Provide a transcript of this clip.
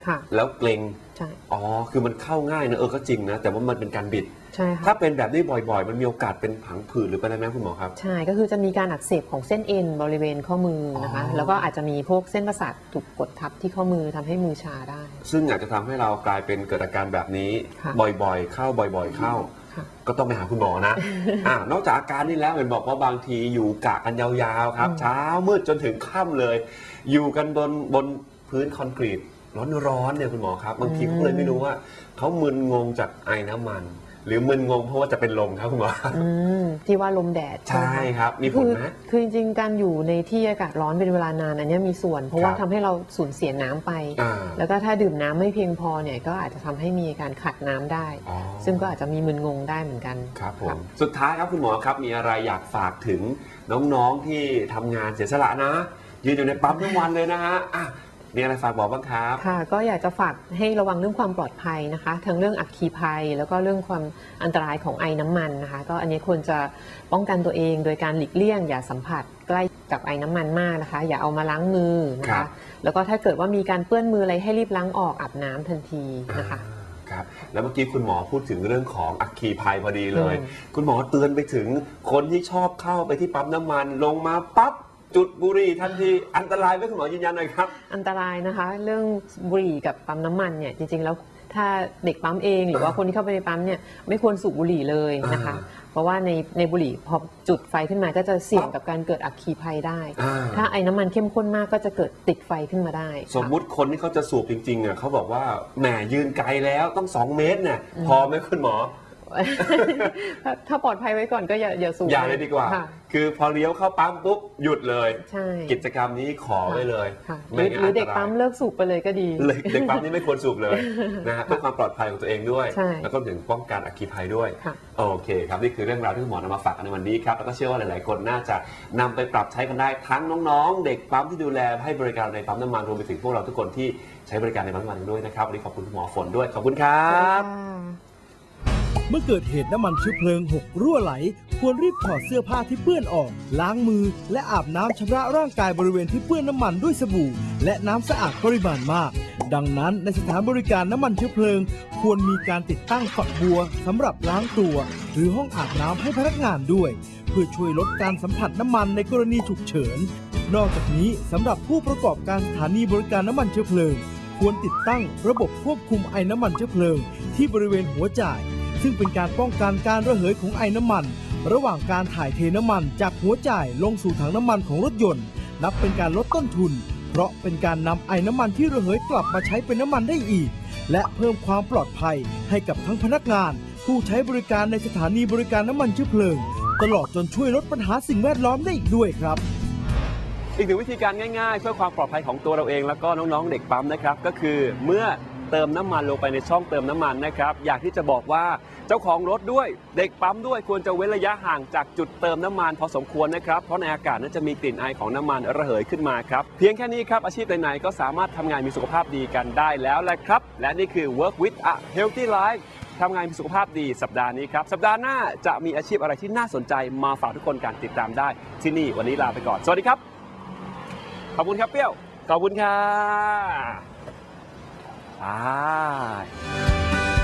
แล้วเกรงใช่อ๋อคือมันเข้าง่ายนะก็จริงนะแต่ว่ามันเป็นการบิดใช่ค่ะถ้าเป็นแบบนี้บ่อยๆมันมีโอกาสเป็นผังผืดหรือเป็นอะไรไหมคุณหมอครับใช่ก็คือจะมีการอักเสบของเส้นเอ็นบริเวณข้อมือนะคะแล้วก็อาจจะมีพวกเส้นประสาทถูกกดทับที่ข้อมือทำให้มือชาได้ซึ่งอาจจะทำให้เรากลายเป็นเกิดอาการแบบนี้บ่อยๆเข้าบ่อยๆเข้าก็ต้องไปหาคุณหมอนะนอกจากอาการนี้แล้วเห็นบอกว่าบางทีอยู่กะกันยาวๆครับเช้ามืดจนถึงค่ำเลยอยู่กันบนพื้นคอนกรีตร้อนๆเนี่ยคุณหมอครับบางทีเขาเลยไม่รู้ว่าเขามึนงงจากไอน้ำมันหรือมึนงงเพราะว่าจะเป็นลมครับคุณหมอที่ว่าลมแดดใช่ครับมีผลไหมคือจริงๆการอยู่ในที่อากาศร้อนเป็นเวลานานอันนี้มีส่วนเพราะว่าทำให้เราสูญเสียน้ำไปแล้วก็ถ้าดื่มน้ำไม่เพียงพอเนี่ยก็อาจจะทำให้มีการขาดน้ำได้ซึ่งก็อาจจะมีมึนงงได้เหมือนกันครับผมสุดท้ายครับคุณหมอครับมีอะไรอยากฝากถึงน้องๆที่ทำงานเสียสละนะยืนอยู่ในปั๊มทั้งวันเลยนะฮะมีอะไรฝากบอกบ้างครับค่ะก็อยากจะฝากให้ระวังเรื่องความปลอดภัยนะคะทั้งเรื่องอัคคีภัยแล้วก็เรื่องความอันตรายของไอน้ำมันนะคะก็อันนี้ควรจะป้องกันตัวเองโดยการหลีกเลี่ยงอย่าสัมผัสใกล้กับไอน้ำมันมากนะคะอย่าเอามาล้างมือนะคะแล้วก็ถ้าเกิดว่ามีการเปื้อนมืออะไรให้รีบล้างออกอาบน้ำทันทีนะคะครับแล้วเมื่อกี้คุณหมอพูดถึงเรื่องของอัคคีภัยพอดีเลยคุณหมอเตือนไปถึงคนที่ชอบเข้าไปที่ปั๊มน้ำมันลงมาปั๊บจุดบุหรี่ทันทีอันตรายไหมคุณหมอยืนยันหน่อยครับอันตรายนะคะเรื่องบุหรี่กับปั๊มน้ำมันเนี่ยจริงๆแล้วถ้าเด็กปั๊มเองหรือว่าคนที่เข้าไปในปั๊มเนี่ยไม่ควรสูบบุหรี่เลยนะคะเพราะว่าในบุหรี่พอจุดไฟขึ้นมาก็จะเสี่ยงกับการเกิดอัคคีภัยได้ถ้าไอ้น้ำมันเข้มข้นมากก็จะเกิดติดไฟขึ้นมาได้สมมุติคนที่เขาจะสูบจริงๆเขาบอกว่าแหมยืนไกลแล้วต้อง2 เมตรเนี่ยพอไหมคุณหมอถ้าปลอดภัยไว้ก่อนก็อย่าสูบอย่าเลยดีกว่าคือพอเลี้ยวเข้าปั๊มปุ๊บหยุดเลยกิจกรรมนี้ขอไว้เลยหรือเด็กปั๊มเลิกสูบไปเลยก็ดีเด็กปั๊มนี่ไม่ควรสูบเลยนะฮะเพื่อความปลอดภัยของตัวเองด้วยแล้วก็ถึงป้องกันอัคคีภัยด้วยโอเคครับนี่คือเรื่องราวที่คุณหมอนำมาฝากกันในวันนี้ครับแล้วก็เชื่อว่าหลายๆคนน่าจะนำไปปรับใช้กันได้ทั้งน้องๆเด็กปั๊มที่ดูแลให้บริการในปั๊มน้ำมันรวมไปถึงพวกเราทุกคนที่ใช้บริการในปั๊มน้ำมันด้วยนะครับวันนี้ขอบคุณคุณหมอฝนด้วยขอบคุณครับเมื่อเกิดเหตุน้ำมันเชื้อเพลิงหกรั่วไหลควรรีบถอดเสื้อผ้าที่เปื้อนออกล้างมือและอาบน้ำชำระร่างกายบริเวณที่เปื้อนน้ำมันด้วยสบู่และน้ำสะอาดปริมาณมากดังนั้นในสถานบริการน้ำมันเชื้อเพลิงควรมีการติดตั้งฝักบัวสำหรับล้างตัวหรือห้องอาบน้ำให้พนักงานด้วยเพื่อช่วยลดการสัมผัสน้ำมันในกรณีฉุกเฉินนอกจากนี้สำหรับผู้ประกอบการสถานีบริการน้ำมันเชื้อเพลิงควรติดตั้งระบบควบคุมไอน้ำมันเชื้อเพลิงที่บริเวณหัวจ่ายซึ่งเป็นการป้องกันการระเหยของไอน้ำมันระหว่างการถ่ายเทน้ำมันจากหัวจ่ายลงสู่ถังน้ำมันของรถยนต์นับเป็นการลดต้นทุนเพราะเป็นการนำไอน้ำมันที่ระเหยกลับมาใช้เป็นน้ำมันได้อีกและเพิ่มความปลอดภัยให้กับทั้งพนักงานผู้ใช้บริการในสถานีบริการน้ำมันเชื้อเพลิงตลอดจนช่วยลดปัญหาสิ่งแวดล้อมได้อีกด้วยครับอีกหนึ่งวิธีการง่ายๆเพื่อความปลอดภัยของตัวเราเองแล้วก็น้องๆเด็กปั๊มนะครับก็คือเมื่อเติมน้ำมันลงไปในช่องเติมน้ำมันนะครับอยากที่จะบอกว่าเจ้าของรถด้วยเด็กปั๊มด้วยควรจะเว้นระยะห่างจากจุดเติมน้ำมันพอสมควรนะครับเพราะในอากาศนั้นจะมีกลิ่นไอของน้ำมันระเหยขึ้นมาครับเพียงแค่นี้ครับอาชีพไหนๆก็สามารถทำงานมีสุขภาพดีกันได้แล้วแหละครับและนี่คือ Work with a Healthy Life ทำงานมีสุขภาพดีสัปดาห์นี้ครับสัปดาห์หน้าจะมีอาชีพอะไรที่น่าสนใจมาฝากทุกคนกันติดตามได้ที่นี่วันนี้ลาไปก่อนสวัสดีครับขอบคุณครับเปรี้ยวขอบคุณค่ะ